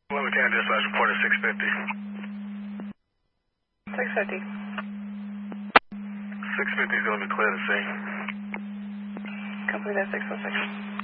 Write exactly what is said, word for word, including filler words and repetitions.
eleven ten dispatch reported six fifty. six fifty. six fifty is going to be clear to see. Complete that six oh six.